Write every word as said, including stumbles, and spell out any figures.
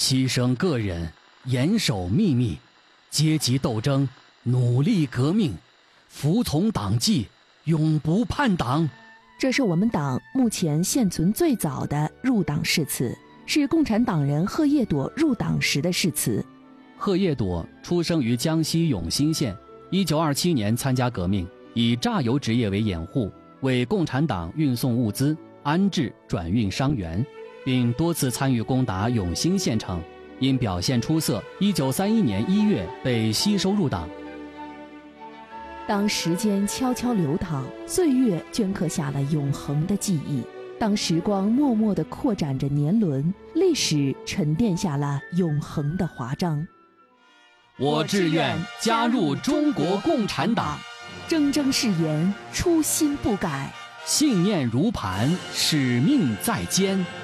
牺牲个人，严守秘密，阶级斗争，努力革命，服从党纪，永不叛党。 这是我们党目前现存最早的入党誓词，是共产党人贺叶朵入党时的誓词。 贺叶朵出生于江西永新县，一九二七年参加革命，以榨油职业为掩护，为共产党运送物资、安置转运伤员，并多次参与攻打永新县城。因表现出色，一九三一年一月被吸收入党。 当时间悄悄流淌，岁月镌刻下了永恒的记忆；当时光默默地扩展着年轮，历史沉淀下了永恒的华章。 我志愿加入中国共产党， 铮铮誓言，初心不改， 信念如磐，使命在肩。